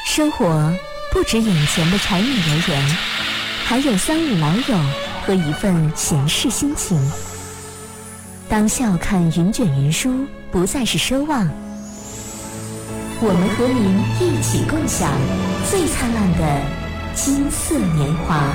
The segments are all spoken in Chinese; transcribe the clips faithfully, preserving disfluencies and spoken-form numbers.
生活不止眼前的柴米油盐，还有三五老友和一份闲适心情。当笑看云卷云舒不再是奢望，我们和您一起共享最灿烂的金色年华。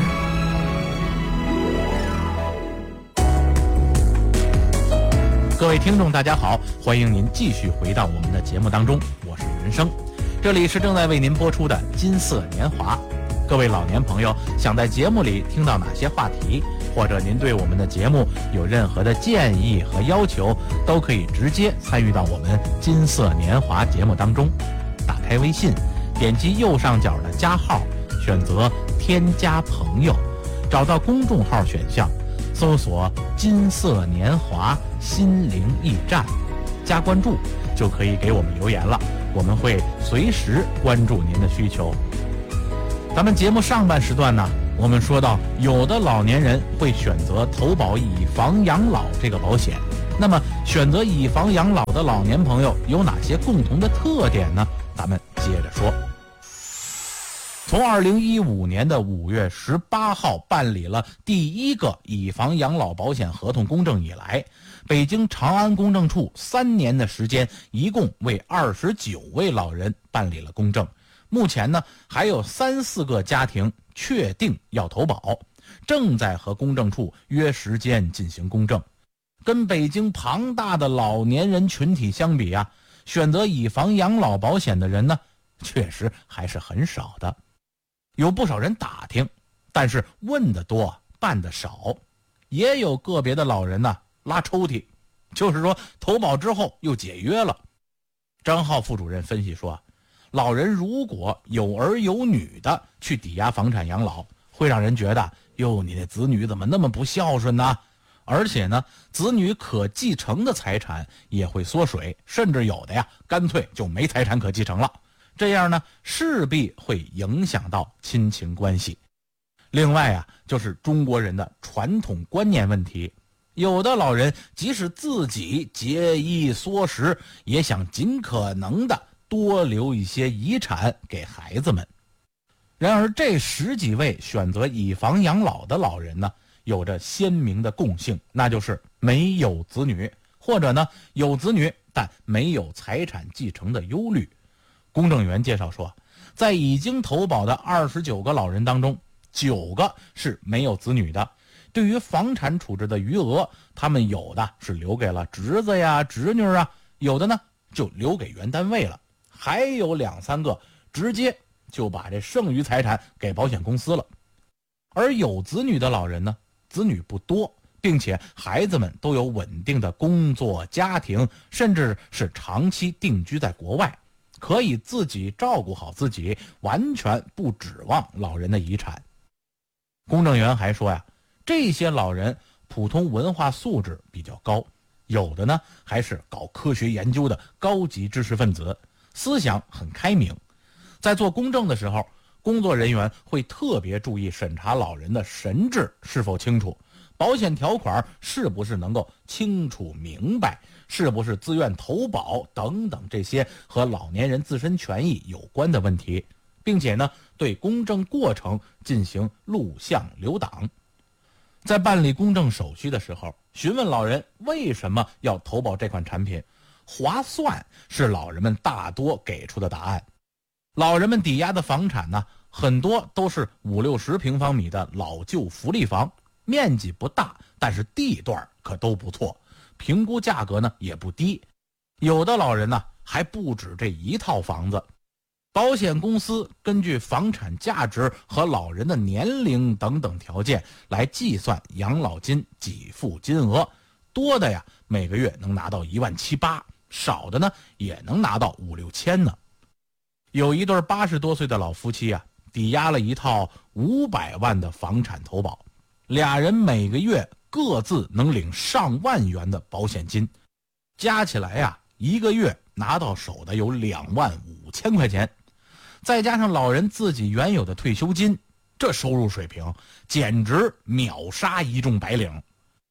各位听众大家好，欢迎您继续回到我们的节目当中，我是云生，这里是正在为您播出的金色年华。各位老年朋友想在节目里听到哪些话题，或者您对我们的节目有任何的建议和要求，都可以直接参与到我们金色年华节目当中。打开微信，点击右上角的加号，选择添加朋友，找到公众号选项，搜索金色年华心灵驿站，加关注就可以给我们留言了，我们会随时关注您的需求。咱们节目上半时段呢，我们说到有的老年人会选择投保以房养老这个保险，那么选择以房养老的老年朋友有哪些共同的特点呢？咱们接着说。从二零一五年的五月十八号办理了第一个以房养老保险合同公证以来，北京长安公证处三年的时间，一共为二十九位老人办理了公证。目前呢，还有三四个家庭确定要投保，正在和公证处约时间进行公证。跟北京庞大的老年人群体相比啊，选择以房养老保险的人呢，确实还是很少的。有不少人打听，但是问的多，办的少。也有个别的老人呢拉抽屉，就是说投保之后又解约了。张浩副主任分析说，老人如果有儿有女的去抵押房产养老，会让人觉得哟，你的子女怎么那么不孝顺呢？而且呢，子女可继承的财产也会缩水，甚至有的呀干脆就没财产可继承了。这样呢，势必会影响到亲情关系。另外啊，就是中国人的传统观念问题，有的老人即使自己节衣缩食，也想尽可能的多留一些遗产给孩子们。然而这十几位选择以房养老的老人呢，有着鲜明的共性，那就是没有子女，或者呢有子女但没有财产继承的忧虑。公证员介绍说，在已经投保的二十九个老人当中，九个是没有子女的。对于房产处置的余额，他们有的是留给了侄子呀、侄女啊，有的呢就留给原单位了，还有两三个直接就把这剩余财产给保险公司了。而有子女的老人呢，子女不多，并且孩子们都有稳定的工作、家庭，甚至是长期定居在国外，可以自己照顾好自己，完全不指望老人的遗产。公证员还说呀，这些老人普通文化素质比较高，有的呢还是搞科学研究的高级知识分子，思想很开明。在做公证的时候，工作人员会特别注意审查老人的神志是否清楚，保险条款是不是能够清楚明白，是不是自愿投保等等这些和老年人自身权益有关的问题，并且呢对公证过程进行录像留档。在办理公证手续的时候，询问老人为什么要投保这款产品，划算是老人们大多给出的答案。老人们抵押的房产呢，很多都是五六十平方米的老旧福利房，面积不大，但是地段可都不错，评估价格呢也不低。有的老人呢还不止这一套房子。保险公司根据房产价值和老人的年龄等等条件来计算养老金给付金额，多的呀每个月能拿到一万七八，少的呢也能拿到五六千呢。有一对八十多岁的老夫妻啊，抵押了一套五百万的房产投保，俩人每个月各自能领上万元的保险金，加起来呀，一个月拿到手的有两万五千块钱。再加上老人自己原有的退休金，这收入水平简直秒杀一众白领。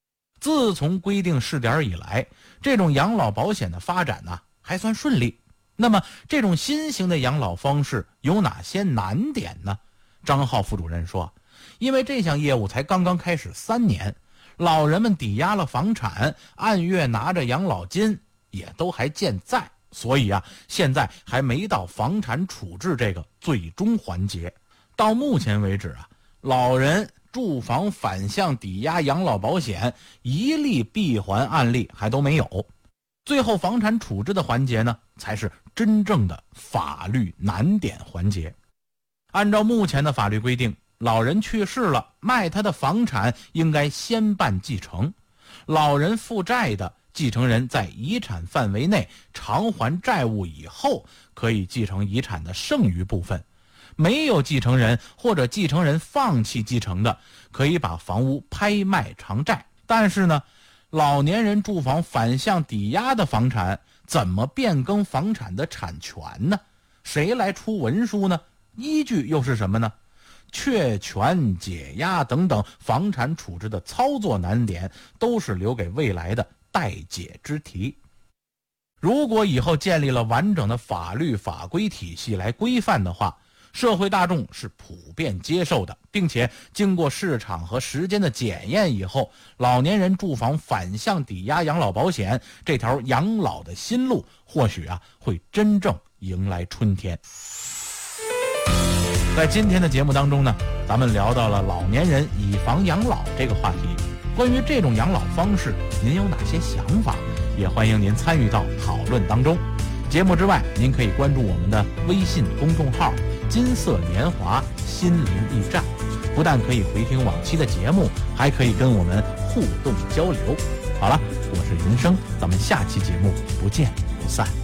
自从规定试点以来，这种养老保险的发展呢还算顺利。 那么这种新型的养老方式有哪些难点呢？张浩副主任说，因为这项业务才刚刚开始三年，老人们抵押了房产，按月拿着养老金也都还健在，所以啊，现在还没到房产处置这个最终环节。到目前为止啊，老人住房反向抵押养老保险一例闭环案例还都没有。最后房产处置的环节呢，才是真正的法律难点环节。按照目前的法律规定，老人去世了，卖他的房产应该先办继承，老人负债的继承人在遗产范围内偿还债务以后，可以继承遗产的剩余部分。没有继承人或者继承人放弃继承的，可以把房屋拍卖偿债。但是呢，老年人住房反向抵押的房产怎么变更房产的产权呢？谁来出文书呢？依据又是什么呢？确权、解押等等房产处置的操作难点都是留给未来的待解之题。如果以后建立了完整的法律法规体系来规范的话，社会大众是普遍接受的，并且经过市场和时间的检验以后，老年人住房反向抵押养老保险这条养老的新路或许啊会真正迎来春天。在今天的节目当中呢，咱们聊到了老年人以房养老这个话题。关于这种养老方式，您有哪些想法？也欢迎您参与到讨论当中。节目之外，您可以关注我们的微信公众号金色年华心灵驿站，不但可以回听往期的节目，还可以跟我们互动交流。好了，我是云生，咱们下期节目不见不散。